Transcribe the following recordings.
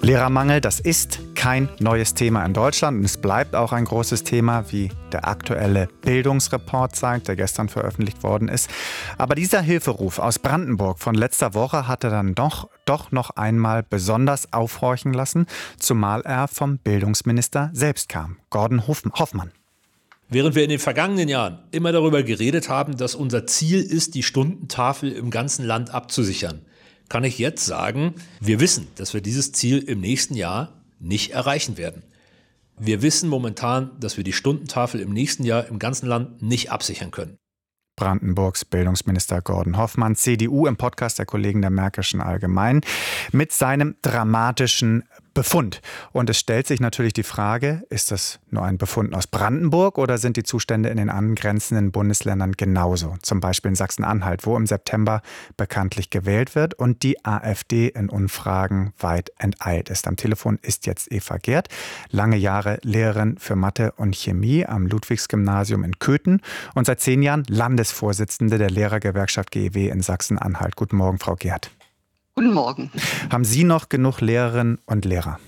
Lehrermangel, das ist kein neues Thema in Deutschland und es bleibt auch ein großes Thema, wie der aktuelle Bildungsreport zeigt, der gestern veröffentlicht worden ist. Aber dieser Hilferuf aus Brandenburg von letzter Woche hatte dann doch noch einmal besonders aufhorchen lassen, zumal er vom Bildungsminister selbst kam, Gordon Hoffmann. Während wir in den vergangenen Jahren immer darüber geredet haben, dass unser Ziel ist, die Stundentafel im ganzen Land abzusichern, kann ich jetzt sagen, wir wissen, dass wir dieses Ziel im nächsten Jahr nicht erreichen werden. Wir wissen momentan, dass wir die Stundentafel im nächsten Jahr im ganzen Land nicht absichern können. Brandenburgs Bildungsminister Gordon Hoffmann, CDU, im Podcast der Kollegen der Märkischen Allgemeinen, mit seinem dramatischen Befund. Und es stellt sich natürlich die Frage, ist das nur ein Befund aus Brandenburg oder sind die Zustände in den angrenzenden Bundesländern genauso? Zum Beispiel in Sachsen-Anhalt, wo im September bekanntlich gewählt wird und die AfD in Umfragen weit enteilt ist. Am Telefon ist jetzt Eva Gerd, lange Jahre Lehrerin für Mathe und Chemie am Ludwigsgymnasium in Köthen und seit 10 Jahren Landesvorsitzende der Lehrergewerkschaft GEW in Sachsen-Anhalt. Guten Morgen, Frau Gerd. Guten Morgen. Haben Sie noch genug Lehrerinnen und Lehrer?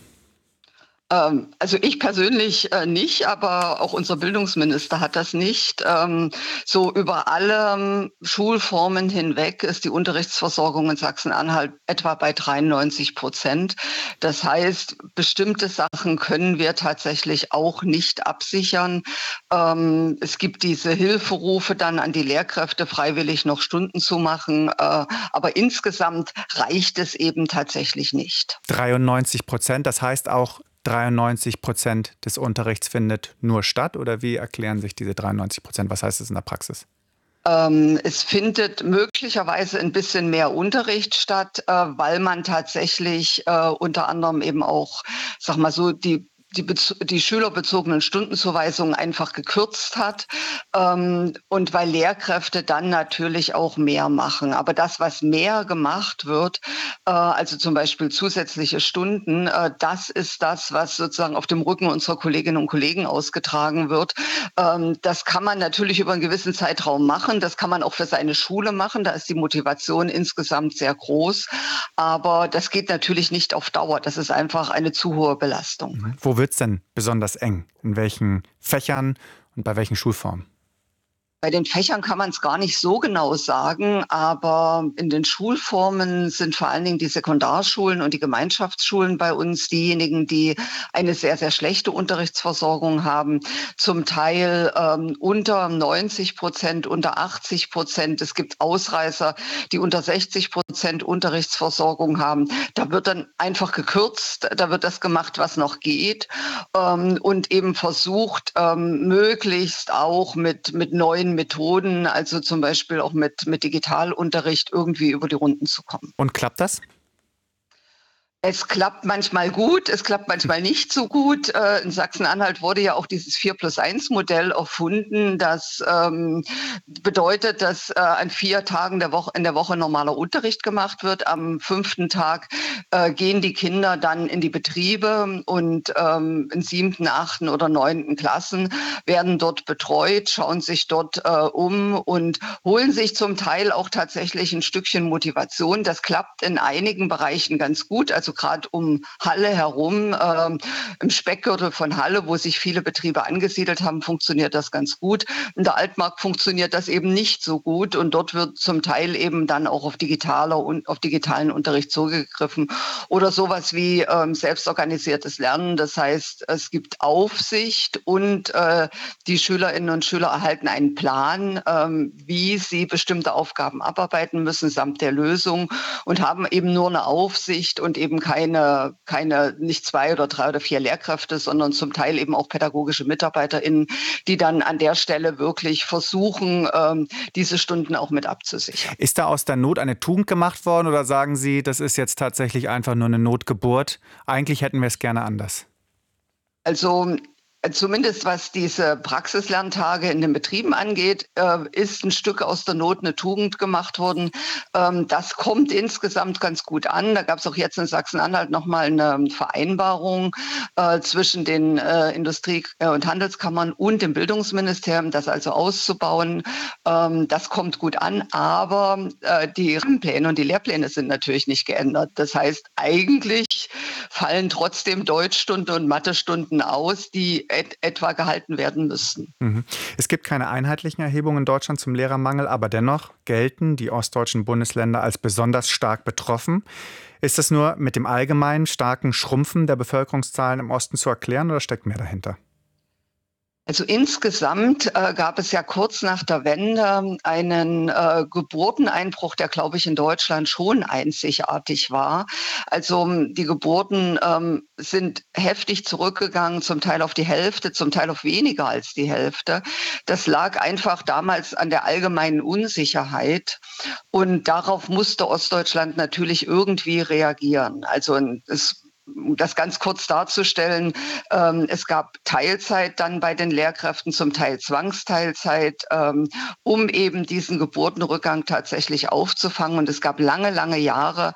Also ich persönlich nicht, aber auch unser Bildungsminister hat das nicht. So über alle Schulformen hinweg ist die Unterrichtsversorgung in Sachsen-Anhalt etwa bei 93%. Das heißt, bestimmte Sachen können wir tatsächlich auch nicht absichern. Es gibt diese Hilferufe dann an die Lehrkräfte, freiwillig noch Stunden zu machen. Aber insgesamt reicht es eben tatsächlich nicht. 93%, das heißt auch 93% des Unterrichts findet nur statt? Oder wie erklären sich diese 93%? Was heißt das in der Praxis? Es findet möglicherweise ein bisschen mehr Unterricht statt, weil man tatsächlich unter anderem eben auch, sag mal so, die schülerbezogenen Stundenzuweisungen einfach gekürzt hat und weil Lehrkräfte dann natürlich auch mehr machen. Aber das, was mehr gemacht wird, also zum Beispiel zusätzliche Stunden, das ist das, was sozusagen auf dem Rücken unserer Kolleginnen und Kollegen ausgetragen wird. Das kann man natürlich über einen gewissen Zeitraum machen. Das kann man auch für seine Schule machen. Da ist die Motivation insgesamt sehr groß. Aber das geht natürlich nicht auf Dauer. Das ist einfach eine zu hohe Belastung. Wo wird es denn besonders eng? In welchen Fächern und bei welchen Schulformen? Bei den Fächern kann man es gar nicht so genau sagen, aber in den Schulformen sind vor allen Dingen die Sekundarschulen und die Gemeinschaftsschulen bei uns diejenigen, die eine sehr, sehr schlechte Unterrichtsversorgung haben. Zum Teil unter 90%, unter 80%. Es gibt Ausreißer, die unter 60% Unterrichtsversorgung haben. Da wird dann einfach gekürzt, da wird das gemacht, was noch geht und eben versucht, möglichst auch mit neuen Methoden, also zum Beispiel auch mit Digitalunterricht irgendwie über die Runden zu kommen. Und klappt das? Es klappt manchmal gut, es klappt manchmal nicht so gut. In Sachsen-Anhalt wurde ja auch dieses 4+1-Modell erfunden. Das bedeutet, dass an 4 Tagen in der Woche normaler Unterricht gemacht wird. Am 5. Tag gehen die Kinder dann in die Betriebe und in 7., 8. oder 9. Klassen werden dort betreut, schauen sich dort um und holen sich zum Teil auch tatsächlich ein Stückchen Motivation. Das klappt in einigen Bereichen ganz gut. Also gerade um Halle herum, im Speckgürtel von Halle, wo sich viele Betriebe angesiedelt haben, funktioniert das ganz gut. In der Altmark funktioniert das eben nicht so gut und dort wird zum Teil eben dann auch auf digitalen Unterricht zurückgegriffen oder sowas wie selbstorganisiertes Lernen. Das heißt, es gibt Aufsicht und die Schülerinnen und Schüler erhalten einen Plan, wie sie bestimmte Aufgaben abarbeiten müssen, samt der Lösung und haben eben nur eine Aufsicht und eben keine nicht 2 oder 3 oder 4 Lehrkräfte, sondern zum Teil eben auch pädagogische MitarbeiterInnen, die dann an der Stelle wirklich versuchen, diese Stunden auch mit abzusichern. Ist da aus der Not eine Tugend gemacht worden oder sagen Sie, das ist jetzt tatsächlich einfach nur eine Notgeburt? Eigentlich hätten wir es gerne anders. Also zumindest was diese Praxislerntage in den Betrieben angeht, ist ein Stück aus der Not eine Tugend gemacht worden. Das kommt insgesamt ganz gut an. Da gab es auch jetzt in Sachsen-Anhalt nochmal eine Vereinbarung zwischen den Industrie- und Handelskammern und dem Bildungsministerium, das also auszubauen. Das kommt gut an, aber die Rahmenpläne und die Lehrpläne sind natürlich nicht geändert. Das heißt, eigentlich fallen trotzdem Deutschstunden und Mathestunden aus, die etwa gehalten werden müssten. Es gibt keine einheitlichen Erhebungen in Deutschland zum Lehrermangel, aber dennoch gelten die ostdeutschen Bundesländer als besonders stark betroffen. Ist das nur mit dem allgemeinen starken Schrumpfen der Bevölkerungszahlen im Osten zu erklären oder steckt mehr dahinter? Also insgesamt gab es ja kurz nach der Wende einen Geburteneinbruch, der, glaube ich, in Deutschland schon einzigartig war. Also die Geburten sind heftig zurückgegangen, zum Teil auf die Hälfte, zum Teil auf weniger als die Hälfte. Das lag einfach damals an der allgemeinen Unsicherheit. Und darauf musste Ostdeutschland natürlich irgendwie reagieren. Also um das ganz kurz darzustellen, es gab Teilzeit dann bei den Lehrkräften, zum Teil Zwangsteilzeit, um eben diesen Geburtenrückgang tatsächlich aufzufangen. Und es gab lange, lange Jahre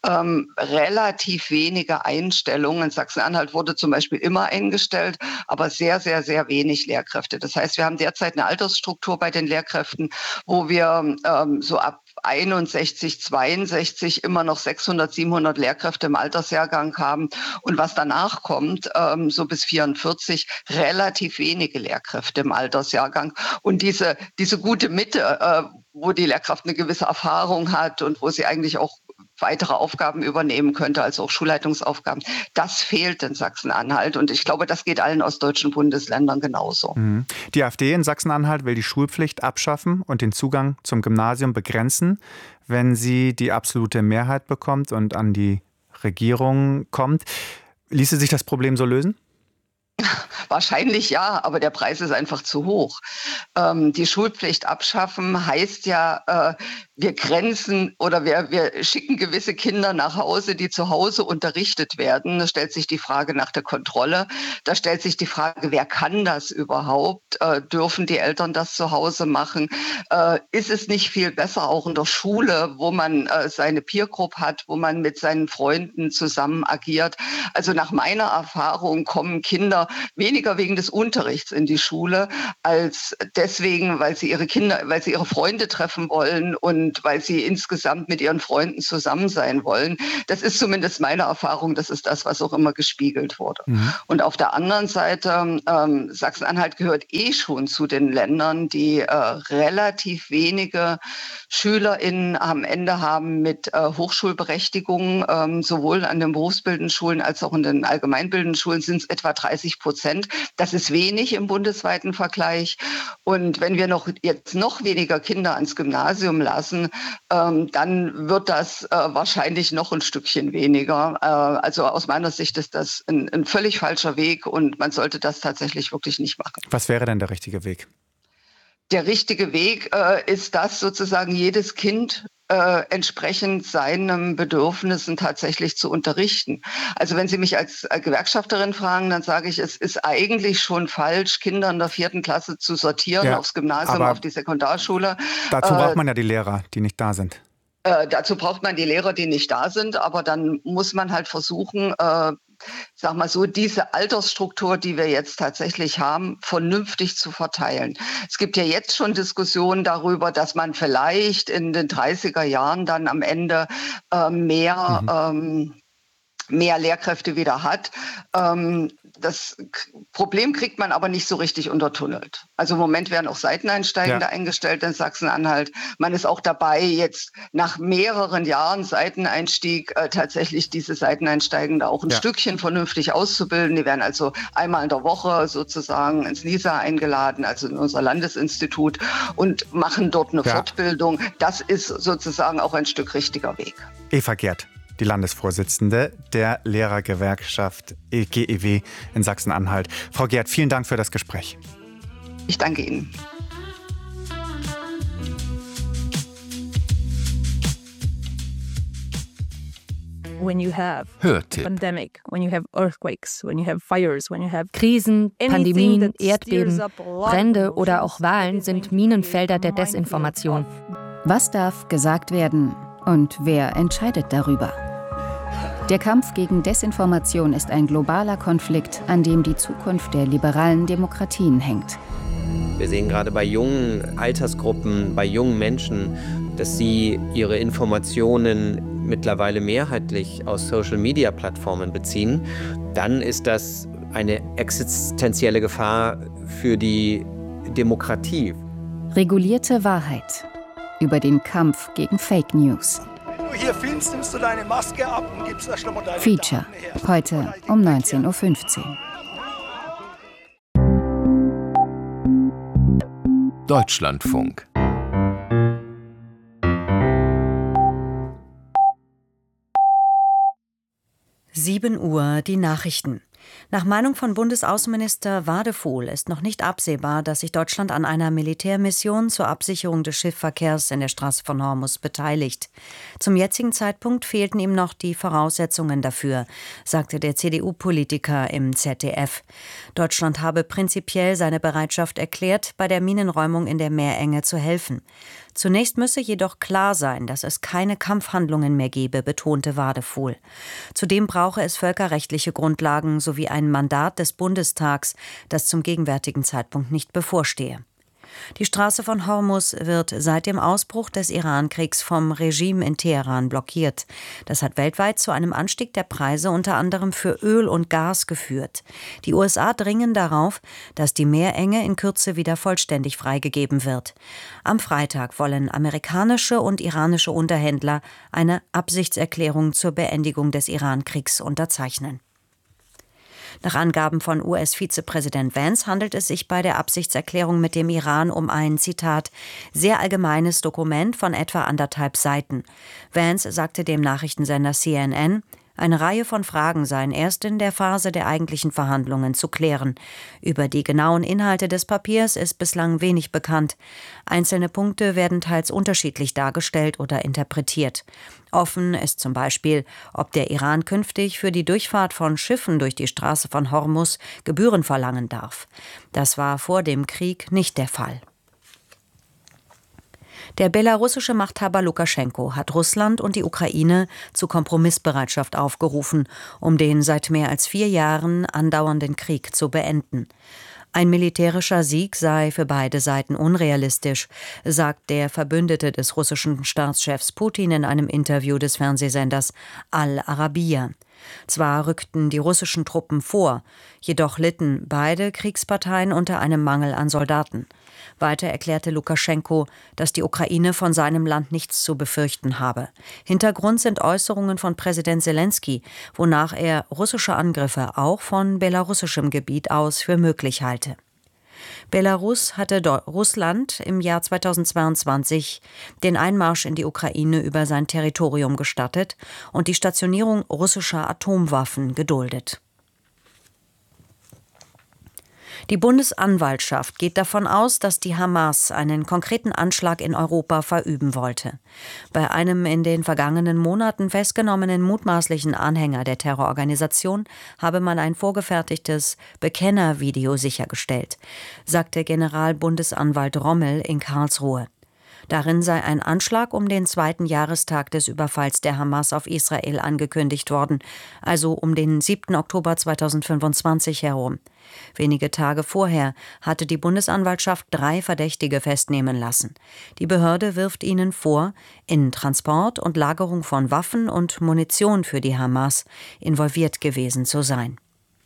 relativ wenige Einstellungen. In Sachsen-Anhalt wurde zum Beispiel immer eingestellt, aber sehr, sehr, sehr wenig Lehrkräfte. Das heißt, wir haben derzeit eine Altersstruktur bei den Lehrkräften, wo wir so ab 61, 62 immer noch 600, 700 Lehrkräfte im Altersjahrgang haben. Und was danach kommt, so bis 44, relativ wenige Lehrkräfte im Altersjahrgang. Und diese gute Mitte, wo die Lehrkraft eine gewisse Erfahrung hat und wo sie eigentlich auch weitere Aufgaben übernehmen könnte, also auch Schulleitungsaufgaben. Das fehlt in Sachsen-Anhalt und ich glaube, das geht allen ostdeutschen Bundesländern genauso. Die AfD in Sachsen-Anhalt will die Schulpflicht abschaffen und den Zugang zum Gymnasium begrenzen, wenn sie die absolute Mehrheit bekommt und an die Regierung kommt. Ließe sich das Problem so lösen? Wahrscheinlich ja, aber der Preis ist einfach zu hoch. Die Schulpflicht abschaffen heißt ja, wir grenzen oder wir schicken gewisse Kinder nach Hause, die zu Hause unterrichtet werden. Da stellt sich die Frage nach der Kontrolle. Da stellt sich die Frage, wer kann das überhaupt? Dürfen die Eltern das zu Hause machen? Ist es nicht viel besser auch in der Schule, wo man seine Peer Group hat, wo man mit seinen Freunden zusammen agiert? Also nach meiner Erfahrung kommen Kinder weniger wegen des Unterrichts in die Schule, als deswegen, weil sie ihre Freunde treffen wollen und weil sie insgesamt mit ihren Freunden zusammen sein wollen. Das ist zumindest meine Erfahrung, das ist das, was auch immer gespiegelt wurde. Und auf der anderen Seite, Sachsen-Anhalt gehört schon zu den Ländern, die relativ wenige SchülerInnen am Ende haben mit Hochschulberechtigung, sowohl an den berufsbildenden Schulen als auch in den allgemeinbildenden Schulen sind es etwa 30%. Das ist wenig im bundesweiten Vergleich. Und wenn wir jetzt noch weniger Kinder ans Gymnasium lassen, dann wird das wahrscheinlich noch ein Stückchen weniger. Also aus meiner Sicht ist das ein völlig falscher Weg und man sollte das tatsächlich wirklich nicht machen. Was wäre denn der richtige Weg? Der richtige Weg ist, dass sozusagen jedes Kind entsprechend seinen Bedürfnissen tatsächlich zu unterrichten. Also wenn Sie mich als Gewerkschafterin fragen, dann sage ich, es ist eigentlich schon falsch, Kinder in der 4. Klasse zu sortieren, aufs Gymnasium, auf die Sekundarschule. Dazu braucht man ja die Lehrer, die nicht da sind. Dazu braucht man die Lehrer, die nicht da sind, aber dann muss man halt versuchen, sag mal so, diese Altersstruktur, die wir jetzt tatsächlich haben, vernünftig zu verteilen. Es gibt ja jetzt schon Diskussionen darüber, dass man vielleicht in den 30er Jahren dann am Ende mehr Lehrkräfte wieder hat. Das Problem kriegt man aber nicht so richtig untertunnelt. Also im Moment werden auch Seiteneinsteigende eingestellt in Sachsen-Anhalt. Man ist auch dabei, jetzt nach mehreren Jahren Seiteneinstieg tatsächlich diese Seiteneinsteigende auch ein Stückchen vernünftig auszubilden. Die werden also einmal in der Woche sozusagen ins LISA eingeladen, also in unser Landesinstitut, und machen dort eine Fortbildung. Das ist sozusagen auch ein Stück richtiger Weg. Eva Gerd, die Landesvorsitzende der Lehrergewerkschaft GEW in Sachsen-Anhalt. Frau Gerd, vielen Dank für das Gespräch. Ich danke Ihnen. Hörtipp. Krisen, Pandemien, Erdbeben, Brände oder auch Wahlen sind Minenfelder der Desinformation. Was darf gesagt werden und wer entscheidet darüber? Der Kampf gegen Desinformation ist ein globaler Konflikt, an dem die Zukunft der liberalen Demokratien hängt. Wir sehen gerade bei jungen Altersgruppen, bei jungen Menschen, dass sie ihre Informationen mittlerweile mehrheitlich aus Social-Media-Plattformen beziehen, dann ist das eine existenzielle Gefahr für die Demokratie. Regulierte Wahrheit über den Kampf gegen Fake News. Wenn du hier filmst, nimmst du deine Maske ab und gibst da schon mal deine Feature, heute um 19:15 Uhr. Deutschlandfunk. Uhr, die Nachrichten. Nach Meinung von Bundesaußenminister Wadefuhl ist noch nicht absehbar, dass sich Deutschland an einer Militärmission zur Absicherung des Schiffsverkehrs in der Straße von Hormuz beteiligt. Zum jetzigen Zeitpunkt fehlten ihm noch die Voraussetzungen dafür, sagte der CDU-Politiker im ZDF. Deutschland habe prinzipiell seine Bereitschaft erklärt, bei der Minenräumung in der Meerenge zu helfen. Zunächst müsse jedoch klar sein, dass es keine Kampfhandlungen mehr gebe, betonte Wadefuhl. Zudem brauche es völkerrechtliche Grundlagen sowie ein Mandat des Bundestags, das zum gegenwärtigen Zeitpunkt nicht bevorstehe. Die Straße von Hormuz wird seit dem Ausbruch des Iran-Kriegs vom Regime in Teheran blockiert. Das hat weltweit zu einem Anstieg der Preise unter anderem für Öl und Gas geführt. Die USA dringen darauf, dass die Meerenge in Kürze wieder vollständig freigegeben wird. Am Freitag wollen amerikanische und iranische Unterhändler eine Absichtserklärung zur Beendigung des Iran-Kriegs unterzeichnen. Nach Angaben von US-Vizepräsident Vance handelt es sich bei der Absichtserklärung mit dem Iran um ein, Zitat, sehr allgemeines Dokument von etwa 1,5 Seiten. Vance sagte dem Nachrichtensender CNN, eine Reihe von Fragen seien erst in der Phase der eigentlichen Verhandlungen zu klären. Über die genauen Inhalte des Papiers ist bislang wenig bekannt. Einzelne Punkte werden teils unterschiedlich dargestellt oder interpretiert. Offen ist zum Beispiel, ob der Iran künftig für die Durchfahrt von Schiffen durch die Straße von Hormuz Gebühren verlangen darf. Das war vor dem Krieg nicht der Fall. Der belarussische Machthaber Lukaschenko hat Russland und die Ukraine zu Kompromissbereitschaft aufgerufen, um den seit mehr als 4 Jahren andauernden Krieg zu beenden. Ein militärischer Sieg sei für beide Seiten unrealistisch, sagt der Verbündete des russischen Staatschefs Putin in einem Interview des Fernsehsenders Al-Arabiya. Zwar rückten die russischen Truppen vor, jedoch litten beide Kriegsparteien unter einem Mangel an Soldaten. Weiter erklärte Lukaschenko, dass die Ukraine von seinem Land nichts zu befürchten habe. Hintergrund sind Äußerungen von Präsident Selenskyj, wonach er russische Angriffe auch von belarussischem Gebiet aus für möglich halte. Belarus hatte Russland im Jahr 2022 den Einmarsch in die Ukraine über sein Territorium gestattet und die Stationierung russischer Atomwaffen geduldet. Die Bundesanwaltschaft geht davon aus, dass die Hamas einen konkreten Anschlag in Europa verüben wollte. Bei einem in den vergangenen Monaten festgenommenen mutmaßlichen Anhänger der Terrororganisation habe man ein vorgefertigtes Bekennervideo sichergestellt, sagte Generalbundesanwalt Rommel in Karlsruhe. Darin sei ein Anschlag um den 2. Jahrestag des Überfalls der Hamas auf Israel angekündigt worden, also um den 7. Oktober 2025 herum. Wenige Tage vorher hatte die Bundesanwaltschaft 3 Verdächtige festnehmen lassen. Die Behörde wirft ihnen vor, in Transport und Lagerung von Waffen und Munition für die Hamas involviert gewesen zu sein.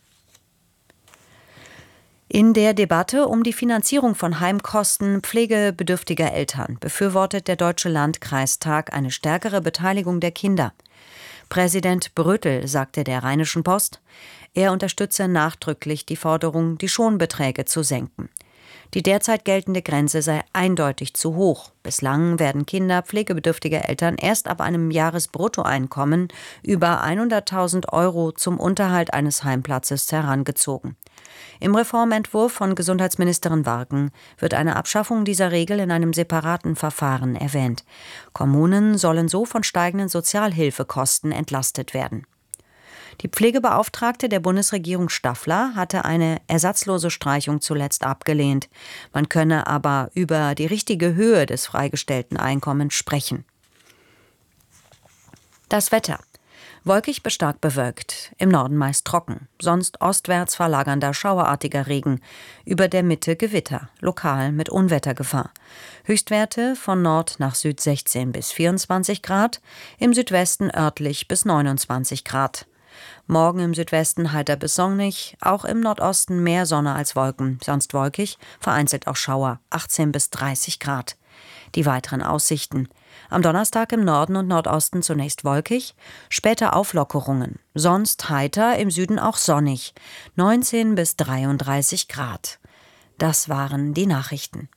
In der Debatte um die Finanzierung von Heimkosten pflegebedürftiger Eltern befürwortet der Deutsche Landkreistag eine stärkere Beteiligung der Kinder. Präsident Brötel sagte der Rheinischen Post, er unterstütze nachdrücklich die Forderung, die Schonbeträge zu senken. Die derzeit geltende Grenze sei eindeutig zu hoch. Bislang werden Kinder pflegebedürftiger Eltern erst ab einem Jahresbruttoeinkommen über 100.000 € zum Unterhalt eines Heimplatzes herangezogen. Im Reformentwurf von Gesundheitsministerin Warken wird eine Abschaffung dieser Regel in einem separaten Verfahren erwähnt. Kommunen sollen so von steigenden Sozialhilfekosten entlastet werden. Die Pflegebeauftragte der Bundesregierung Staffler hatte eine ersatzlose Streichung zuletzt abgelehnt. Man könne aber über die richtige Höhe des freigestellten Einkommens sprechen. Das Wetter. Wolkig bis stark bewölkt, im Norden meist trocken, sonst ostwärts verlagernder schauerartiger Regen, über der Mitte Gewitter, lokal mit Unwettergefahr. Höchstwerte von Nord nach Süd 16 bis 24 Grad, im Südwesten örtlich bis 29 Grad. Morgen im Südwesten heiter bis sonnig, auch im Nordosten mehr Sonne als Wolken, sonst wolkig, vereinzelt auch Schauer, 18 bis 30 Grad. Die weiteren Aussichten: Am Donnerstag im Norden und Nordosten zunächst wolkig, später Auflockerungen, sonst heiter, im Süden auch sonnig, 19 bis 33 Grad. Das waren die Nachrichten.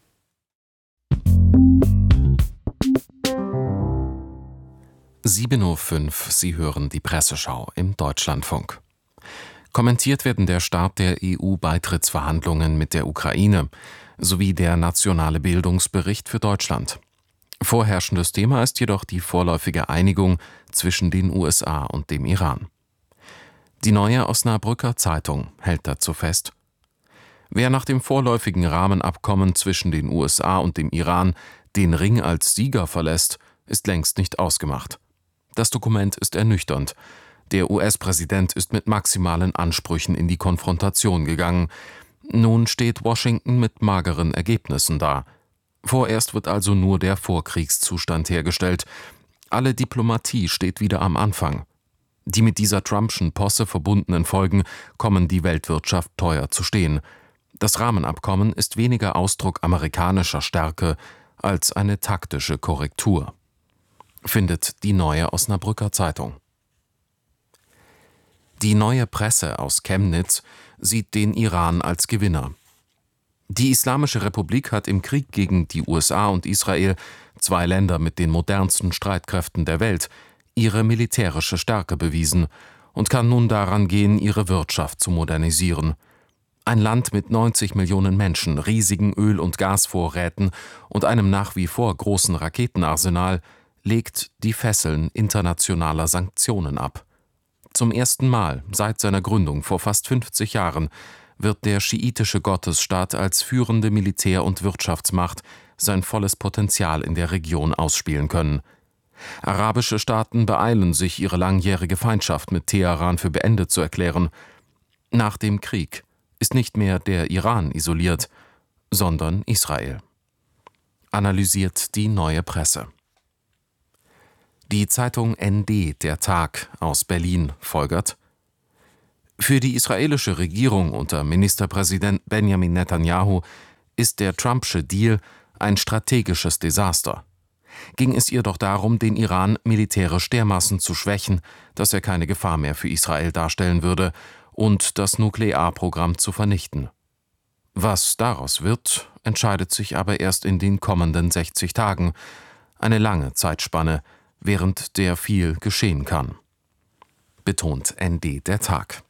(7:05 Uhr), Sie hören die Presseschau im Deutschlandfunk. Kommentiert werden der Start der EU-Beitrittsverhandlungen mit der Ukraine sowie der nationale Bildungsbericht für Deutschland. Vorherrschendes Thema ist jedoch die vorläufige Einigung zwischen den USA und dem Iran. Die Neue Osnabrücker Zeitung hält dazu fest: Wer nach dem vorläufigen Rahmenabkommen zwischen den USA und dem Iran den Ring als Sieger verlässt, ist längst nicht ausgemacht. Das Dokument ist ernüchternd. Der US-Präsident ist mit maximalen Ansprüchen in die Konfrontation gegangen. Nun steht Washington mit mageren Ergebnissen da. Vorerst wird also nur der Vorkriegszustand hergestellt. Alle Diplomatie steht wieder am Anfang. Die mit dieser Trumpschen Posse verbundenen Folgen kommen die Weltwirtschaft teuer zu stehen. Das Rahmenabkommen ist weniger Ausdruck amerikanischer Stärke als eine taktische Korrektur, findet die Neue Osnabrücker Zeitung. Die Neue Presse aus Chemnitz sieht den Iran als Gewinner. Die Islamische Republik hat im Krieg gegen die USA und Israel, 2 Länder mit den modernsten Streitkräften der Welt, ihre militärische Stärke bewiesen und kann nun daran gehen, ihre Wirtschaft zu modernisieren. Ein Land mit 90 Millionen Menschen, riesigen Öl- und Gasvorräten und einem nach wie vor großen Raketenarsenal legt die Fesseln internationaler Sanktionen ab. Zum ersten Mal seit seiner Gründung vor fast 50 Jahren wird der schiitische Gottesstaat als führende Militär- und Wirtschaftsmacht sein volles Potenzial in der Region ausspielen können. Arabische Staaten beeilen sich, ihre langjährige Feindschaft mit Teheran für beendet zu erklären. Nach dem Krieg ist nicht mehr der Iran isoliert, sondern Israel. Analysiert die Neue Presse. Die Zeitung ND, der Tag aus Berlin, folgert: Für die israelische Regierung unter Ministerpräsident Benjamin Netanyahu ist der Trumpsche Deal ein strategisches Desaster. Ging es ihr doch darum, den Iran militärisch dermaßen zu schwächen, dass er keine Gefahr mehr für Israel darstellen würde, und das Nuklearprogramm zu vernichten. Was daraus wird, entscheidet sich aber erst in den kommenden 60 Tagen, eine lange Zeitspanne, während der viel geschehen kann, betont ND, der Tag.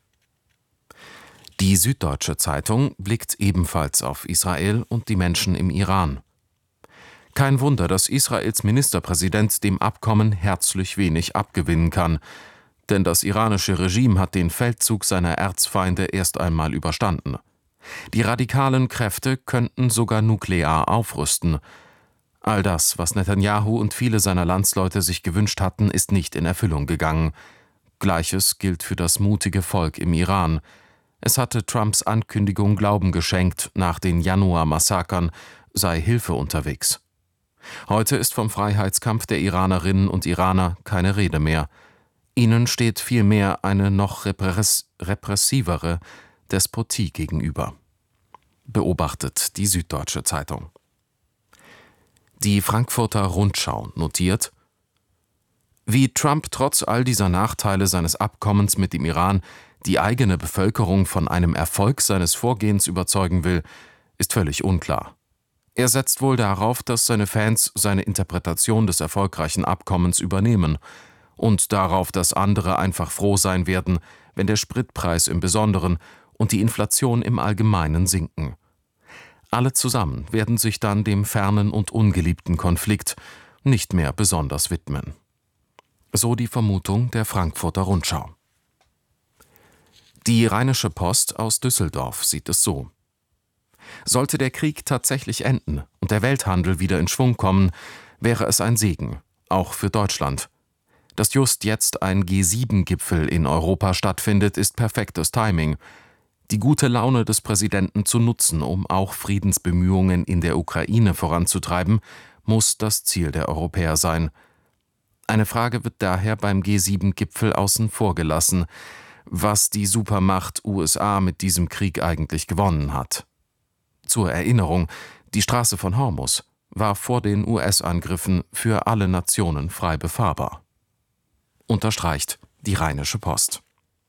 Die Süddeutsche Zeitung blickt ebenfalls auf Israel und die Menschen im Iran. Kein Wunder, dass Israels Ministerpräsident dem Abkommen herzlich wenig abgewinnen kann, denn das iranische Regime hat den Feldzug seiner Erzfeinde erst einmal überstanden. Die radikalen Kräfte könnten sogar nuklear aufrüsten. All das, was Netanyahu und viele seiner Landsleute sich gewünscht hatten, ist nicht in Erfüllung gegangen. Gleiches gilt für das mutige Volk im Iran. Es hatte Trumps Ankündigung Glauben geschenkt, nach den Januar-Massakern sei Hilfe unterwegs. Heute ist vom Freiheitskampf der Iranerinnen und Iraner keine Rede mehr. Ihnen steht vielmehr eine noch repressivere Despotie gegenüber, beobachtet die Süddeutsche Zeitung. Die Frankfurter Rundschau notiert: Wie Trump trotz all dieser Nachteile seines Abkommens mit dem Iran die eigene Bevölkerung von einem Erfolg seines Vorgehens überzeugen will, ist völlig unklar. Er setzt wohl darauf, dass seine Fans seine Interpretation des erfolgreichen Abkommens übernehmen und darauf, dass andere einfach froh sein werden, wenn der Spritpreis im Besonderen und die Inflation im Allgemeinen sinken. Alle zusammen werden sich dann dem fernen und ungeliebten Konflikt nicht mehr besonders widmen. So die Vermutung der Frankfurter Rundschau. Die Rheinische Post aus Düsseldorf sieht es so: Sollte der Krieg tatsächlich enden und der Welthandel wieder in Schwung kommen, wäre es ein Segen, auch für Deutschland. Dass just jetzt ein G7-Gipfel in Europa stattfindet, ist perfektes Timing. Die gute Laune des Präsidenten zu nutzen, um auch Friedensbemühungen in der Ukraine voranzutreiben, muss das Ziel der Europäer sein. Eine Frage wird daher beim G7-Gipfel außen vor gelassen, was die Supermacht USA mit diesem Krieg eigentlich gewonnen hat. Zur Erinnerung, die Straße von Hormuz war vor den US-Angriffen für alle Nationen frei befahrbar. Unterstreicht die Rheinische Post.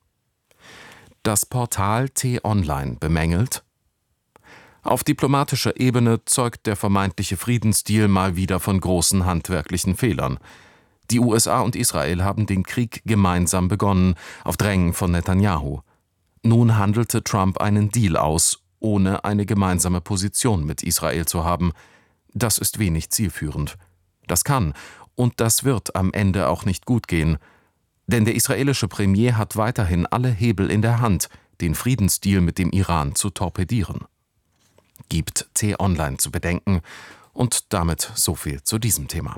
Das Portal T-Online bemängelt: Auf diplomatischer Ebene zeugt der vermeintliche Friedensdeal mal wieder von großen handwerklichen Fehlern. Die USA und Israel haben den Krieg gemeinsam begonnen, auf Drängen von Netanyahu. Nun handelte Trump einen Deal aus, ohne eine gemeinsame Position mit Israel zu haben. Das ist wenig zielführend. Das kann und das wird am Ende auch nicht gut gehen. Denn der israelische Premier hat weiterhin alle Hebel in der Hand, den Friedensdeal mit dem Iran zu torpedieren. Gibt T-Online zu bedenken. Und damit so viel zu diesem Thema.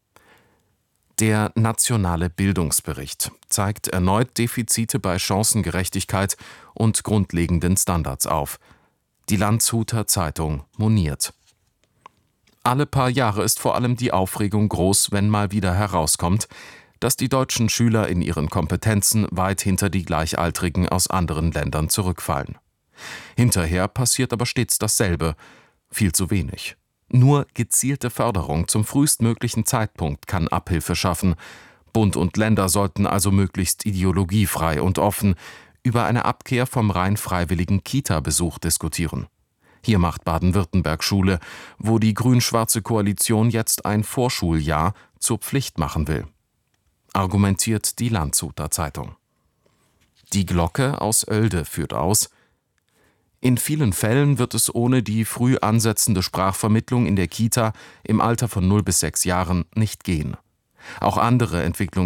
Der nationale Bildungsbericht zeigt erneut Defizite bei Chancengerechtigkeit und grundlegenden Standards auf. Die Landshuter Zeitung moniert: Alle paar Jahre ist vor allem die Aufregung groß, wenn mal wieder herauskommt, dass die deutschen Schüler in ihren Kompetenzen weit hinter die Gleichaltrigen aus anderen Ländern zurückfallen. Hinterher passiert aber stets dasselbe, viel zu wenig. Nur gezielte Förderung zum frühestmöglichen Zeitpunkt kann Abhilfe schaffen. Bund und Länder sollten also möglichst ideologiefrei und offen über eine Abkehr vom rein freiwilligen Kita-Besuch diskutieren. Hier macht Baden-Württemberg Schule, wo die grün-schwarze Koalition jetzt ein Vorschuljahr zur Pflicht machen will. Argumentiert die Landshuter Zeitung. Die Glocke aus Oelde führt aus: In vielen Fällen wird es ohne die früh ansetzende Sprachvermittlung in der Kita im Alter von 0 bis 6 Jahren nicht gehen. Auch anderen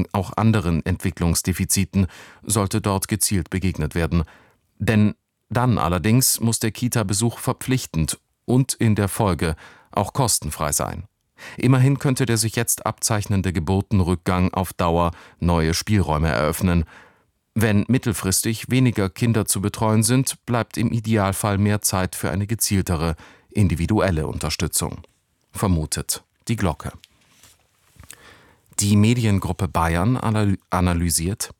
Entwicklungsdefiziten sollte dort gezielt begegnet werden. Denn dann allerdings muss der Kita-Besuch verpflichtend und in der Folge auch kostenfrei sein. Immerhin könnte der sich jetzt abzeichnende Geburtenrückgang auf Dauer neue Spielräume eröffnen. Wenn mittelfristig weniger Kinder zu betreuen sind, bleibt im Idealfall mehr Zeit für eine gezieltere, individuelle Unterstützung. Vermutet die Glocke. Die Mediengruppe Bayern analysiert: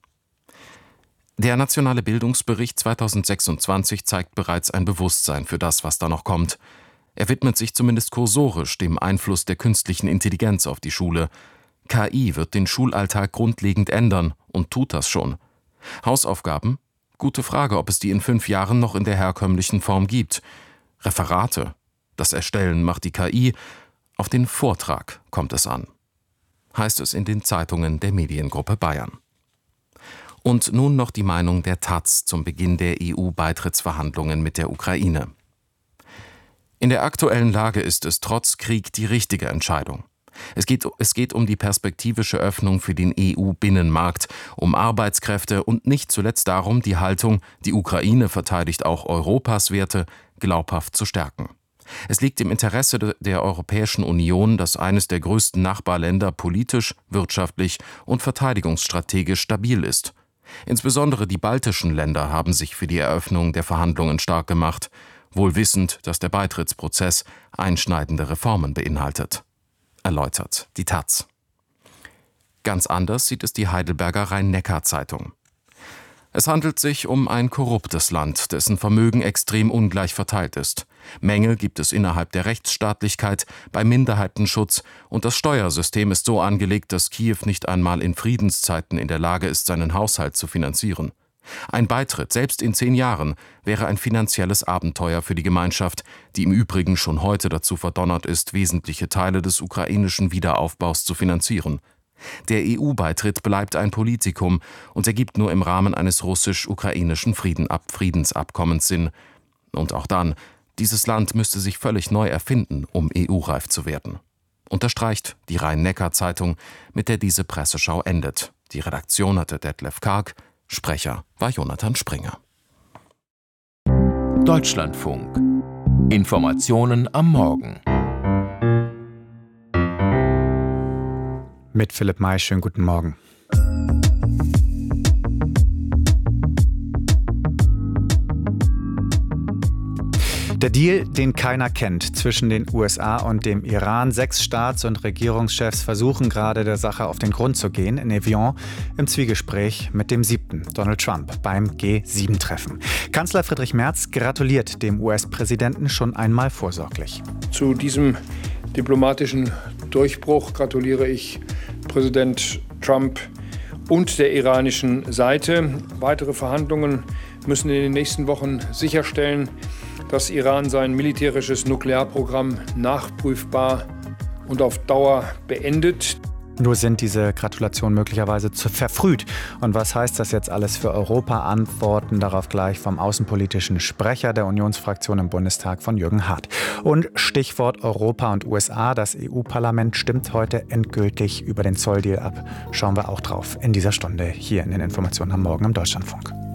Der nationale Bildungsbericht 2026 zeigt bereits ein Bewusstsein für das, was da noch kommt. Er widmet sich zumindest kursorisch dem Einfluss der künstlichen Intelligenz auf die Schule. KI wird den Schulalltag grundlegend ändern und tut das schon. Hausaufgaben? Gute Frage, ob es die in 5 Jahren noch in der herkömmlichen Form gibt. Referate? Das Erstellen macht die KI. Auf den Vortrag kommt es an. Heißt es in den Zeitungen der Mediengruppe Bayern. Und nun noch die Meinung der taz zum Beginn der EU-Beitrittsverhandlungen mit der Ukraine. In der aktuellen Lage ist es trotz Krieg die richtige Entscheidung. Es geht um die perspektivische Öffnung für den EU-Binnenmarkt, um Arbeitskräfte und nicht zuletzt darum, die Haltung, die Ukraine verteidigt auch Europas Werte, glaubhaft zu stärken. Es liegt im Interesse der Europäischen Union, dass eines der größten Nachbarländer politisch, wirtschaftlich und verteidigungsstrategisch stabil ist. Insbesondere die baltischen Länder haben sich für die Eröffnung der Verhandlungen stark gemacht, wohl wissend, dass der Beitrittsprozess einschneidende Reformen beinhaltet. Erläutert die taz. Ganz anders sieht es die Heidelberger Rhein-Neckar-Zeitung. Es handelt sich um ein korruptes Land, dessen Vermögen extrem ungleich verteilt ist. Mängel gibt es innerhalb der Rechtsstaatlichkeit, bei Minderheitenschutz und das Steuersystem ist so angelegt, dass Kiew nicht einmal in Friedenszeiten in der Lage ist, seinen Haushalt zu finanzieren. Ein Beitritt, selbst in 10 Jahren, wäre ein finanzielles Abenteuer für die Gemeinschaft, die im Übrigen schon heute dazu verdonnert ist, wesentliche Teile des ukrainischen Wiederaufbaus zu finanzieren. Der EU-Beitritt bleibt ein Politikum und ergibt nur im Rahmen eines russisch-ukrainischen Friedensabkommens Sinn. Und auch dann, dieses Land müsste sich völlig neu erfinden, um EU-reif zu werden. Unterstreicht die Rhein-Neckar-Zeitung, mit der diese Presseschau endet. Die Redaktion hatte Detlef Karg, Sprecher war Jonathan Springer. Deutschlandfunk. Informationen am Morgen. Mit Philipp May, schönen guten Morgen. Der Deal, den keiner kennt, zwischen den USA und dem Iran. 6 Staats- und Regierungschefs versuchen gerade, der Sache auf den Grund zu gehen. In Evian im Zwiegespräch mit dem 7., Donald Trump, beim G7-Treffen. Kanzler Friedrich Merz gratuliert dem US-Präsidenten schon einmal vorsorglich. Zu diesem diplomatischen Durchbruch gratuliere ich Präsident Trump und der iranischen Seite. Weitere Verhandlungen müssen in den nächsten Wochen sicherstellen, dass Iran sein militärisches Nuklearprogramm nachprüfbar und auf Dauer beendet. Nur sind diese Gratulationen möglicherweise zu verfrüht. Und was heißt das jetzt alles für Europa? Antworten darauf gleich vom außenpolitischen Sprecher der Unionsfraktion im Bundestag von Jürgen Hart. Und Stichwort Europa und USA. Das EU-Parlament stimmt heute endgültig über den Zolldeal ab. Schauen wir auch drauf in dieser Stunde hier in den Informationen am Morgen im Deutschlandfunk.